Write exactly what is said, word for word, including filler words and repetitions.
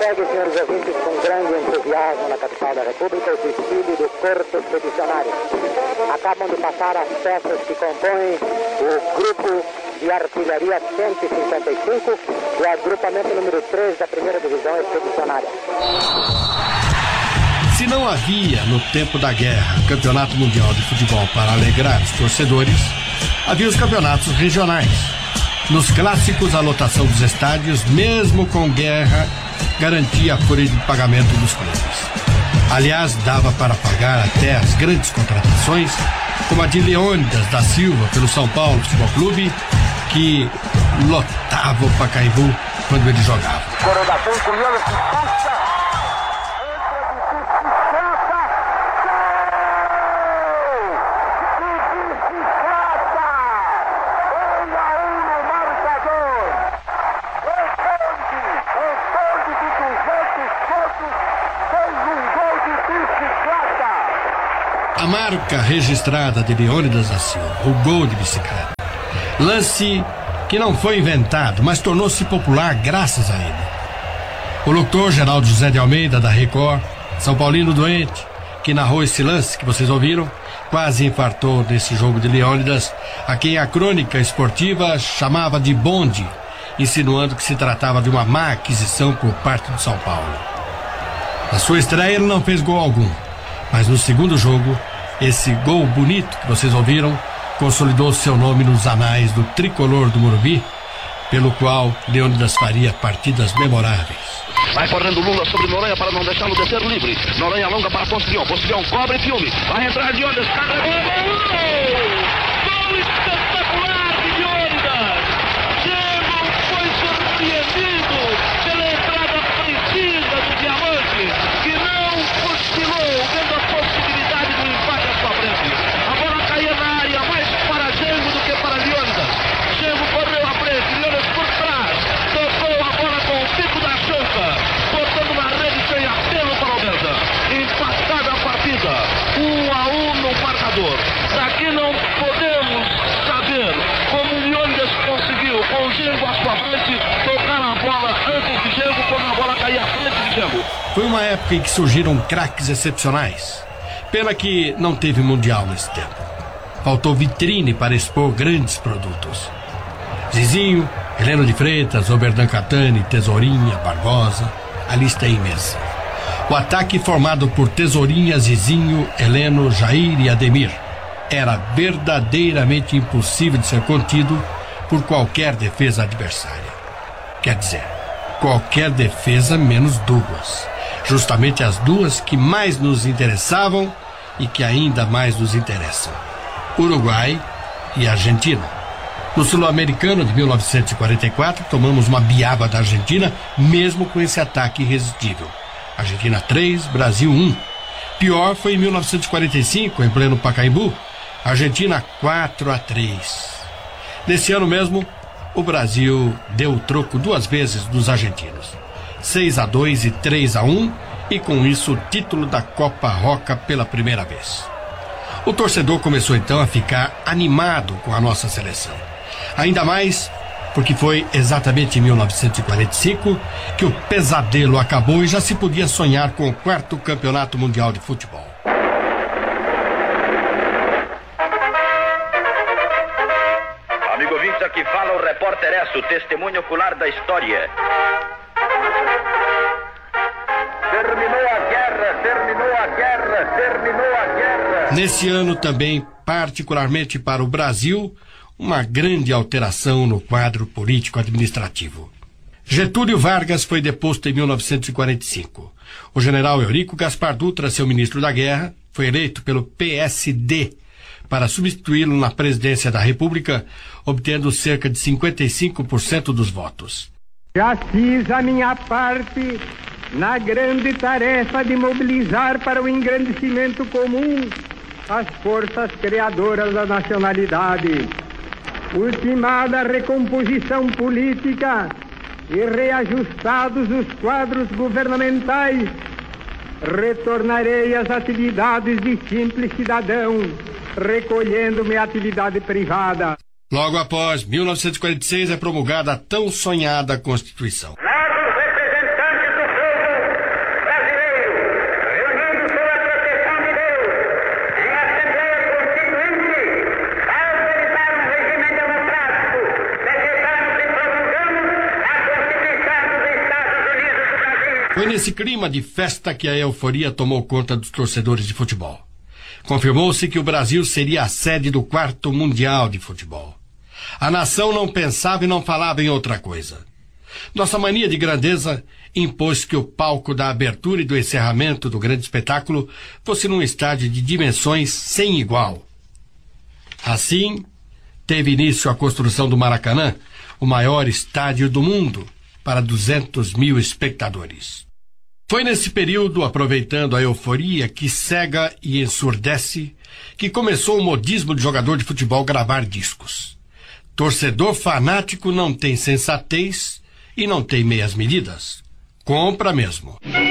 segue, senhores ouvintes, com grande entusiasmo na capital da República, o desfile do Corpo Expedicionário. Acabam de passar as peças que compõem o Grupo de Artilharia cento e cinquenta e cinco do agrupamento número três da primeira Divisão Expedicionária. Se não havia, no tempo da guerra, campeonato mundial de futebol para alegrar os torcedores, havia os campeonatos regionais. Nos clássicos, a lotação dos estádios, mesmo com guerra, garantia a folha de pagamento dos clubes. Aliás, dava para pagar até as grandes contratações, como a de Leônidas da Silva pelo São Paulo Futebol Clube, que lotava o Pacaembu quando ele jogava. Coronação curiosa que puxa. A marca registrada de Leônidas da Silva, o gol de bicicleta. Lance que não foi inventado, mas tornou-se popular graças a ele. O locutor Geraldo José de Almeida, da Record, São Paulino doente, que narrou esse lance que vocês ouviram, quase infartou nesse jogo de Leônidas, a quem a crônica esportiva chamava de bonde, insinuando que se tratava de uma má aquisição por parte do São Paulo. Na sua estreia ele não fez gol algum, mas no segundo jogo, esse gol bonito que vocês ouviram consolidou seu nome nos anais do tricolor do Morumbi, pelo qual Leônidas faria partidas memoráveis. Vai correndo Lula sobre Noronha para não deixá-lo descer livre. Noronha longa para Postillon. Postillon cobre filme. Vai entrar de Leônidas. Gol espetacular de Leônidas. Diego foi surpreendido pela entrada precisa do Diamante, que não oscilou, vendo a possibilidade do empate à sua frente. A bola caía na área, mais para Diego do que para Leônidas. Diego correu à frente, Leônidas por trás, tocou a bola com o pico da chance, botando na rede sem apelo para o Berdan. Empatada a partida, um a um no marcador. Daqui não podemos saber como o Leônidas conseguiu, com o Diego à sua frente, tocar a bola antes de Diego, quando a bola caía à frente de Diego. Foi uma época em que surgiram craques excepcionais. Pena que não teve mundial nesse tempo. Faltou vitrine para expor grandes produtos. Zizinho, Heleno de Freitas, Oberdan Catani, Tesourinha, Barbosa, a lista é imensa. O ataque formado por Tesourinha, Zizinho, Heleno, Jair e Ademir era verdadeiramente impossível de ser contido por qualquer defesa adversária. Quer dizer, qualquer defesa menos duas. Justamente as duas que mais nos interessavam e que ainda mais nos interessam: Uruguai e Argentina. No Sul-Americano de mil novecentos e quarenta e quatro, tomamos uma biaba da Argentina, mesmo com esse ataque irresistível. Argentina três, Brasil um. Pior foi em mil novecentos e quarenta e cinco, em pleno Pacaembu, Argentina quatro a três. Nesse ano mesmo, o Brasil deu o troco duas vezes dos argentinos, seis a dois e três a um, e com isso o título da Copa Roca pela primeira vez. O torcedor começou então a ficar animado com a nossa seleção. Ainda mais porque foi exatamente em mil novecentos e quarenta e cinco que o pesadelo acabou e já se podia sonhar com o quarto campeonato mundial de futebol. Amigo ouvintes, aqui fala o repórter S, o testemunho ocular da história. Terminou a guerra, terminou a guerra, terminou a guerra. Nesse ano também, particularmente para o Brasil, uma grande alteração no quadro político-administrativo. Getúlio Vargas foi deposto em mil novecentos e quarenta e cinco. O general Eurico Gaspar Dutra, seu ministro da Guerra, foi eleito pelo P S D para substituí-lo na presidência da República, obtendo cerca de cinquenta e cinco por cento dos votos. Já fiz a minha parte na grande tarefa de mobilizar para o engrandecimento comum as forças criadoras da nacionalidade. Ultimada a recomposição política e reajustados os quadros governamentais, retornarei às atividades de simples cidadão, recolhendo minha atividade privada. Logo após mil novecentos e quarenta e seis é promulgada a tão sonhada Constituição. Nós, os representantes do povo, Foi nesse clima de festa que a euforia tomou conta dos torcedores de futebol. Confirmou-se que o Brasil seria a sede do quarto Mundial de Futebol. A nação não pensava e não falava em outra coisa. Nossa mania de grandeza impôs que o palco da abertura e do encerramento do grande espetáculo fosse num estádio de dimensões sem igual. Assim, teve início a construção do Maracanã, o maior estádio do mundo, para duzentos mil espectadores. Foi nesse período, aproveitando a euforia que cega e ensurdece, que começou o modismo de jogador de futebol gravar discos. Torcedor fanático não tem sensatez e não tem meias medidas. Compra mesmo.